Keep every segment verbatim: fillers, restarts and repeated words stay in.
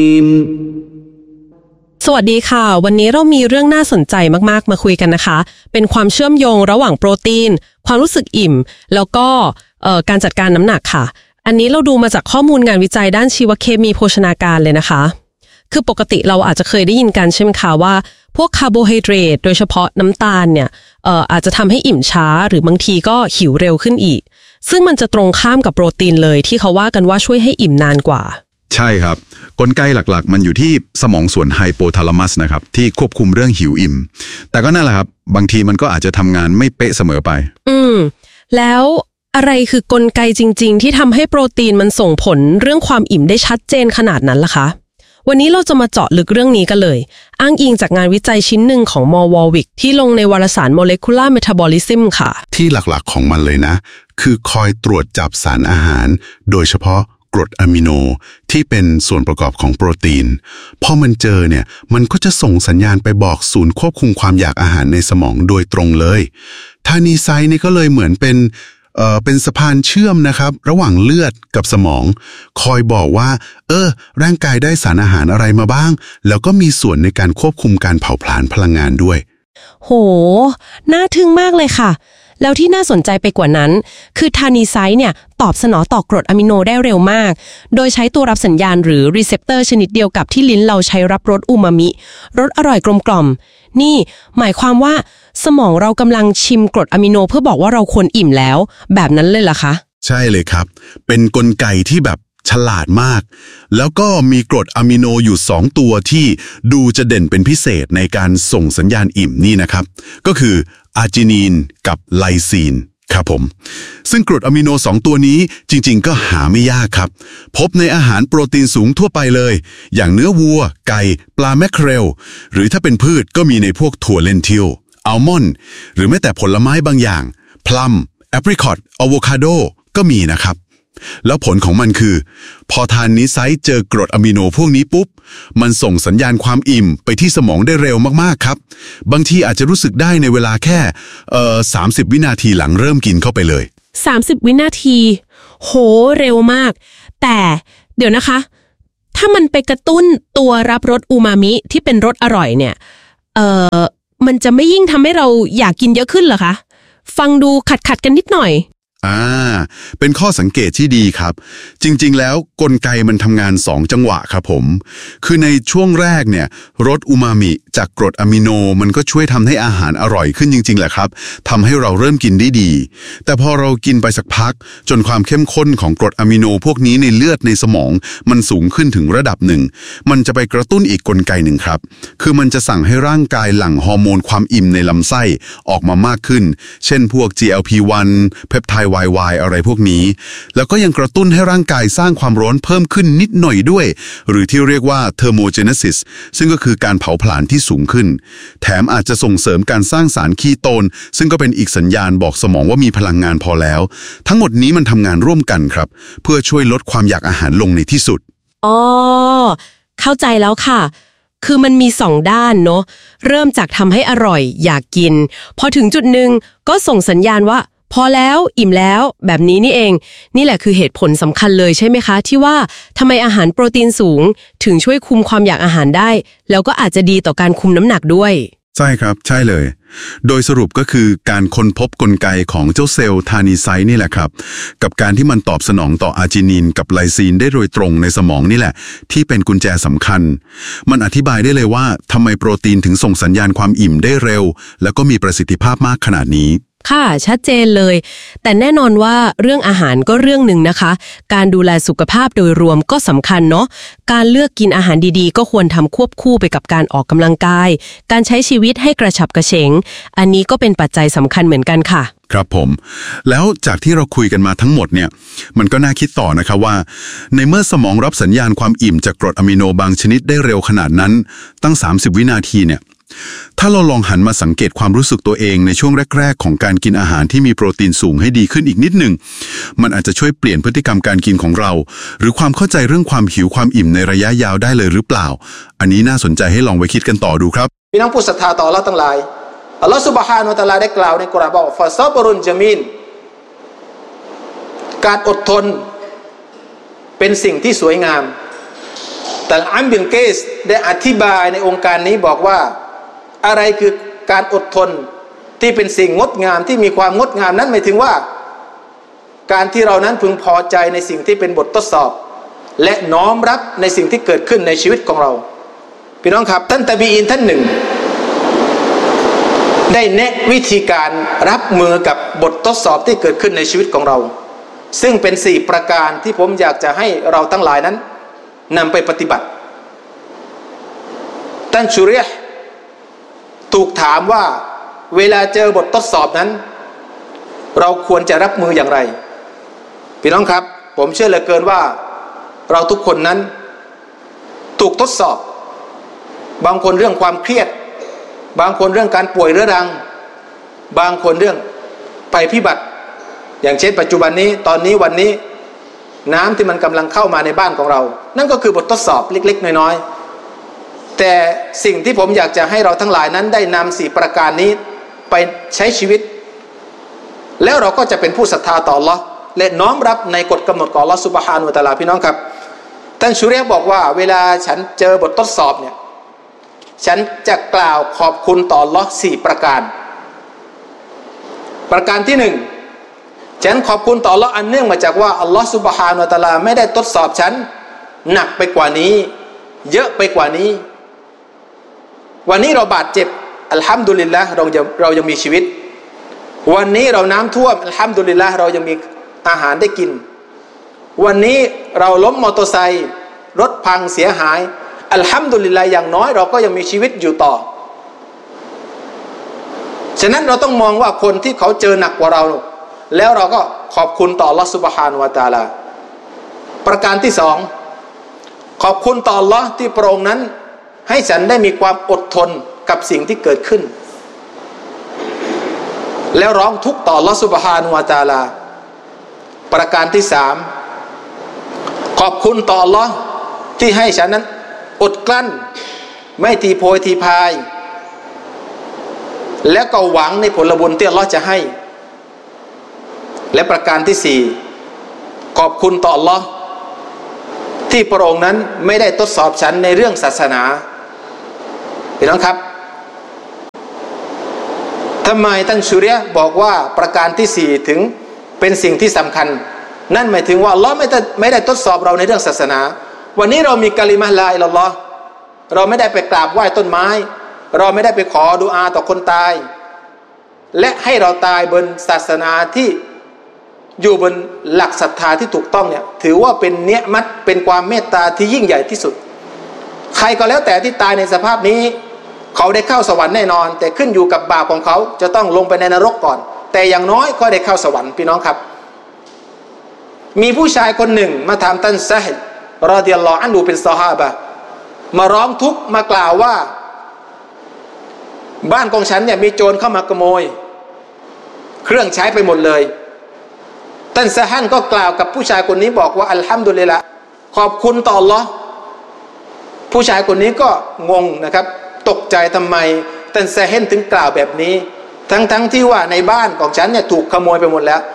สวัสดีค่ะวันนี้เรามีเรื่องน่าสนใจมากๆมาคุยกันนะคะเป็นความเชื่อมโยงระหว่างโปรตีนความรู้สึกอิ่มแล้วก็เอ่อการจัดการน้ำหนักค่ะอันนี้เราดูมาจากข้อมูลงานวิจัยด้านชีวเคมีโภชนาการเลยนะคะคือปกติเราอาจจะเคยได้ยินกันใช่ไหมคะว่าพวกคาร์โบไฮเดรตโดยเฉพาะน้ำตาลเนี่ยเอ่ออาจจะทำให้อิ่มช้าหรือบางทีก็หิวเร็วขึ้นอีกซึ่งมันจะตรงข้ามกับโปรตีนเลยที่เขาว่ากันว่าช่วยให้อิ่มนานกว่าใช่ครับกลไกหลักๆมันอยู่ที่สมองส่วนไฮโปทาลามัสนะครับที่ควบคุมเรื่องหิวอิ่มแต่ก็นั่นแหละครับบางทีมันก็อาจจะทำงานไม่เป๊ะเสมอไปอืมแล้วอะไรคือกลไกจริงๆที่ทำให้โปรตีนมันส่งผลเรื่องความอิ่มได้ชัดเจนขนาดนั้นล่ะคะวันนี้เราจะมาเจาะลึกเรื่องนี้กันเลยอ้างอิงจากงานวิจัยชิ้นหนึ่งของมอวอลวิกที่ลงในวารสาร Molecular Metabolism ค่ะที่หลักๆของมันเลยนะคือคอยตรวจจับสารอาหารโดยเฉพาะกรดอะมิโนที่เป็นส่วนประกอบของโปรตีนพอมันเจอเนี่ยมันก็จะส่งสัญญาณไปบอกศูนย์ควบคุมความอยากอาหารในสมองโดยตรงเลยทานีไซต์นี่ก็เลยเหมือนเป็นเอ่อเป็นสะพานเชื่อมนะครับระหว่างเลือดกับสมองคอยบอกว่าเออร่างกายได้สารอาหารอะไรมาบ้างแล้วก็มีส่วนในการควบคุมการเผาผลาญพลังงานด้วยโหน่าทึ่งมากเลยค่ะแล้วที่น่าสนใจไปกว่านั้นคือทานีไซต์เนี่ยตอบสนองต่อกรดอะมิโนได้เร็วมากโดยใช้ตัวรับสัญญาณหรือรีเซพเตอร์ชนิดเดียวกับที่ลิ้นเราใช้รับรสอูมามิรสอร่อยกลมกล่อมนี่หมายความว่าสมองเรากำลังชิมกรดอะมิโนเพื่อบอกว่าเราควรอิ่มแล้วแบบนั้นเลยเหรอคะใช่เลยครับเป็นกลไกที่แบบฉลาดมากแล้วก็มีกรดอะมิโนอยู่สองตัวที่ดูจะเด่นเป็นพิเศษในการส่งสัญญาณอิ่มนี่นะครับก็คืออาร์จินีนกับไลซีนครับผมซึ่งกรดอะมิโนสองตัวนี้จริงๆก็หาไม่ยากครับพบในอาหารโปรตีนสูงทั่วไปเลยอย่างเนื้อวัวไก่ปลาแมคเคอเรลหรือถ้าเป็นพืชก็มีในพวกถั่วเลนทิลอัลมอนด์หรือแม้แต่ผลไม้บางอย่างพลัมแอปริคอตอะโวคาโดก็มีนะครับแล้วผลของมันคือพอทานนิไซต์เจอกรดอะมิโนพวกนี้ปุ๊บมันส่งสัญญาณความอิ่มไปที่สมองได้เร็วมากๆครับบางทีอาจจะรู้สึกได้ในเวลาแค่เอ่อสามสิบวินาทีหลังเริ่มกินเข้าไปเลยสามสิบวินาทีโหเร็วมากแต่เดี๋ยวนะคะถ้ามันไปกระตุ้นตัวรับรสอูมามิที่เป็นรสอร่อยเนี่ยเอ่อมันจะไม่ยิ่งทำให้เราอยากกินเยอะขึ้นเหรอคะฟังดูขัดๆกันนิดหน่อยอ่าเป็นข้อสังเกตที่ดีครับจริงๆแล้วกลไกมันทำงานสองจังหวะครับผมคือในช่วงแรกเนี่ยรสอูมามิจากกรดอะมิโนมันก็ช่วยทำให้อาหารอร่อยขึ้นจริงๆแหละครับทำให้เราเริ่มกินได้ดีแต่พอเรากินไปสักพักจนความเข้มข้นของกรดอะมิโนพวกนี้ในเลือดในสมองมันสูงขึ้นถึงระดับหนึ่งมันจะไปกระตุ้นอีกกลไกหนึ่งครับคือมันจะสั่งให้ร่างกายหลั่งฮอร์โมนความอิ่มในลำไส้ออกมามากขึ้นเช่นพวก จี แอล พี วัน เพปไทด์ วาย วาย อะไรพวกนี้แล้วก็ยังกระตุ้นให้ร่างกายสร้างความร้อนเพิ่มขึ้นนิดหน่อยด้วยหรือที่เรียกว่าเทอร์โมเจเนซิสซึ่งก็คือการเผาผลาญที่สูงขึ้นแถมอาจจะส่งเสริมการสร้างสารคีโตนซึ่งก็เป็นอีกสัญญาณบอกสมองว่ามีพลังงานพอแล้วทั้งหมดนี้มันทำงานร่วมกันครับเพื่อช่วยลดความอยากอาหารลงในที่สุดอ๋อเข้าใจแล้วค่ะคือมันมีสองด้านเนาะเริ่มจากทำให้อร่อยอยากกินพอถึงจุดหนึ่งก็ส่งสัญญาณว่าพอแล้วอิ่มแล้วแบบนี้นี่เองนี่แหละคือเหตุผลสำคัญเลยใช่ไหมคะที่ว่าทำไมอาหารโปรตีนสูงถึงช่วยคุมความอยากอาหารได้แล้วก็อาจจะดีต่อการคุมน้ำหนักด้วยใช่ครับใช่เลยโดยสรุปก็คือการค้นพบกลไกของเจ้าเซลล์ทานีไซต์นี่แหละครับกับการที่มันตอบสนองต่ออาร์จินีนกับไลซีนได้โดยตรงในสมองนี่แหละที่เป็นกุญแจสำคัญมันอธิบายได้เลยว่าทำไมโปรตีนถึงส่งสัญญาณความอิ่มได้เร็วแล้วก็มีประสิทธิภาพมากขนาดนี้ค่ะชัดเจนเลยแต่แน่นอนว่าเรื่องอาหารก็เรื่องหนึ่งนะคะการดูแลสุขภาพโดยรวมก็สำคัญเนาะการเลือกกินอาหารดีๆก็ควรทำควบคู่ไปกับการออกกำลังกายการใช้ชีวิตให้กระฉับกระเฉงอันนี้ก็เป็นปัจจัยสำคัญเหมือนกันค่ะครับผมแล้วจากที่เราคุยกันมาทั้งหมดเนี่ยมันก็น่าคิดต่อนะครับว่าในเมื่อสมองรับสัญญาณความอิ่มจากกรดอะมิโนบางชนิดได้เร็วขนาดนั้นตั้งสามสิบวินาทีเนี่ยถ้าเราลองหันมาสังเกตความรู้สึกตัวเองในช่วงแรกๆของการกินอาหารที่มีโปรตีนสูงให้ดีขึ้นอีกนิดหนึ่งมันอาจจะช่วยเปลี่ยนพฤติกรรมการกินของเราหรือความเข้าใจเรื่องความหิวความอิ่มในระยะยาวได้เลยหรือเปล่าอันนี้น่าสนใจให้ลองไปคิดกันต่อดูครับพี่น้องผู้ศรัทธาต่ออัลเลาะห์ทั้งหลายอัลเลาะห์ซุบฮานะฮูวะตะอาลาได้กล่าวในกุรอานบอกฟาซอบรุนญะมีลการอดทนเป็นสิ่งที่สวยงามแต่อัมบินเกสได้อธิบายในองค์การนี้บอกว่าอะไรคือการอดทนที่เป็นสิ่งงดงามที่มีความงดงามนั้นหมายถึงว่าการที่เรานั้นพึงพอใจในสิ่งที่เป็นบททดสอบและน้อมรับในสิ่งที่เกิดขึ้นในชีวิตของเราพี่น้องครับท่านตะบีอินท่านหนึ่งได้แนะวิธีการรับมือกับบททดสอบที่เกิดขึ้นในชีวิตของเราซึ่งเป็นสี่ประการที่ผมอยากจะให้เราทั้งหลายนั้นนำไปปฏิบัติท่านชูเรียห์ถูกถามว่าเวลาเจอบททดสอบนั้นเราควรจะรับมืออย่างไรพี่น้องครับผมเชื่อเหลือเกินว่าเราทุกคนนั้นถูกทดสอบบางคนเรื่องความเครียดบางคนเรื่องการป่วยเรื้อรังบางคนเรื่องภัยพิบัติอย่างเช่นปัจจุบันนี้ตอนนี้วันนี้น้ำที่มันกำลังเข้ามาในบ้านของเรานั่นก็คือบททดสอบเล็กๆน้อยๆแต่สิ่งที่ผมอยากจะให้เราทั้งหลายนั้นได้นำสี่ประการนี้ไปใช้ชีวิตแล้วเราก็จะเป็นผู้ศรัทธาต่ออัลเลาะห์และน้อมรับในกฎกำหนดของอัลเลาะห์ซุบฮานะฮูวะตะอาลาพี่น้องครับท่านชูเรียบอกว่าเวลาฉันเจอบททดสอบเนี่ยฉันจะกล่าวขอบคุณต่ออัลเลาะห์สี่ประการประการที่หนึ่งฉันขอบคุณต่ออัลเลาะห์อันเนื่องมาจากว่าอัลเลาะห์ซุบฮานะฮูวะตะอาลาไม่ได้ทดสอบฉันหนักไปกว่านี้เยอะไปกว่านี้วันนี้เราบาดเจ็บอัลฮัมดุลิลละห์เรายังเรายังมีชีวิตวันนี้เราน้ำท่วมอัลฮัมดุลิลละห์เรายังมีอาหารได้กินวันนี้เราล้มมอเตอร์ไซค์รถพังเสียหายอัลฮัมดุลิลละห์อย่างน้อยเราก็ยังมีชีวิตอยู่ต่อฉะนั้นเราต้องมองว่าคนที่เขาเจอหนักกว่าเราแล้วเราก็ขอบคุณต่ออัลเลาะห์ซุบฮานะฮูวะตะอาลาประการที่สองขอบคุณต่ออัลเลาะห์ที่พระองค์นั้นให้ฉันได้มีความอดทนกับสิ่งที่เกิดขึ้นแล้วร้องทุกข์ต่ออัลเลาะห์ซุบฮานะฮูวะตะอาลาประการที่สามขอบคุณต่ออัลเลาะห์ที่ให้ฉันนั้นอดกลั้นไม่ทีโพยทีพายแล้วก็หวังในผลบุญที่อัลเลาะห์จะให้และประการที่สี่ขอบคุณต่ออัลเลาะห์ที่พระองค์นั้นไม่ได้ทดสอบฉันในเรื่องศาสนาพี่น้องครับทำไมท่านชูเรียห์บอกว่าประการที่สี่ถึงเป็นสิ่งที่สำคัญนั่นหมายถึงว่าอัลเลาะห์ไม่ได้ไม่ได้ทดสอบเราในเรื่องศาสนาวันนี้เรามีกะลิมะห์ลาอิลาฮ์ลอฮ์เราไม่ได้ไปกราบไหว้ต้นไม้เราไม่ได้ไปขอดุอาต่อคนตายและให้เราตายบนศาสนาที่อยู่บนหลักศรัทธาที่ถูกต้องเนี่ยถือว่าเป็นเนียมัตเป็นความเมตตาที่ยิ่งใหญ่ที่สุดใครก็แล้วแต่ที่ตายในสภาพนี้เขาได้เข้าสวรรค์แน่นอนแต่ขึ้นอยู่กับบาปของเขาจะต้องลงไปในนรกก่อนแต่อย่างน้อยก็ได้เข้าสวรรค์พี่น้องครับมีผู้ชายคนหนึ่งมาถามท่านซะฮิดรอฎิยัลลอฮุอันฮุเป็นซอฮาบะห์มาร้องทุกข์มากล่าวว่าบ้านของฉันเนี่ยมีโจรเข้ามาขโมยเครื่องใช้ไปหมดเลยท่านซะฮันก็กล่าวกับผู้ชายคนนี้บอกว่าอัลฮัมดุลิลละห์ขอบคุณต่ออัลเลาะห์ผู้ชายคนนี้ก็งงนะครับตกใจทำไมท่านซะฮันถึงกล่าวแบบนี้ทั้งๆ ท, ที่ว่าในบ้านของฉันเนี่ยถูกขโมยไปหมดแล้ว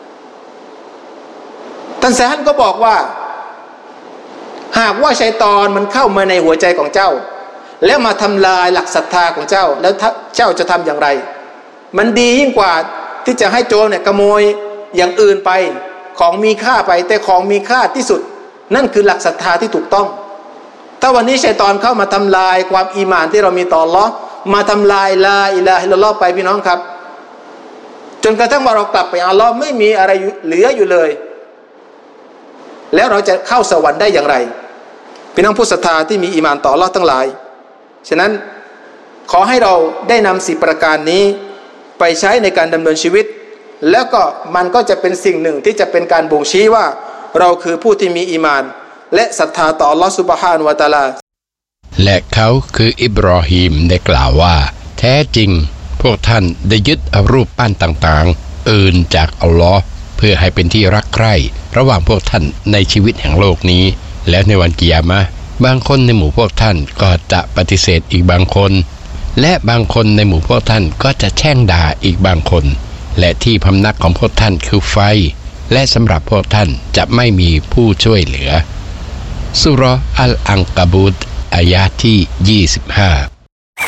ท่านซะฮันก็บอกว่าหากว่าชัยฏอนมันเข้ามาในหัวใจของเจ้าแล้วมาทำลายหลักศรัทธาของเจ้าแล้วเจ้าจะทำอย่างไรมันดียิ่งกว่าที่จะให้โจรเนี่ยขโมยอย่างอื่นไปของมีค่าไปแต่ของมีค่าที่สุดนั่นคือหลักศรัทธาที่ถูกต้องถ้าวันนี้ชัยฏอนเข้ามาทำลายความอีหม่านที่เรามีต่ออัลเลาะห์มาทำลายลาอิลาฮะอิลลัลลอฮ์ไปพี่น้องครับจนกระทั่งว่าเรากลับไปอัลเลาะห์ไม่มีอะไรเหลืออยู่เลยแล้วเราจะเข้าสวรรค์ได้อย่างไรพี่น้องผู้ศรัทธาที่มีอีหม่านต่ออัลเลาะห์ทั้งหลายฉะนั้นขอให้เราได้นำสี่ประการนี้ไปใช้ในการดำเนินชีวิตแล้วก็มันก็จะเป็นสิ่งหนึ่งที่จะเป็นการบ่งชี้ว่าเราคือผู้ที่มีอีหม่านและศรัทธาต่ออัลเลาะห์ซุบฮานะฮูวะตะอาลาและเขาคืออิบรอฮีมได้กล่าวว่าแท้จริงพวกท่านได้ยึดเอารูปปั้นต่างๆอื่นจากอัลเลาะห์เพื่อให้เป็นที่รักใคร่ระหว่างพวกท่านในชีวิตแห่งโลกนี้แล้วในวันกิยามะห์บางคนในหมู่พวกท่านก็จะปฏิเสธอีกบางคนและบางคนในหมู่พวกท่านก็จะแช่งด่าอีกบางคนและที่พำนักของพวกท่านคือไฟและสำหรับพวกท่านจะไม่มีผู้ช่วยเหลือสุเราะห์อัลอังกะบูตอายะห์ที่ยี่สิบห้า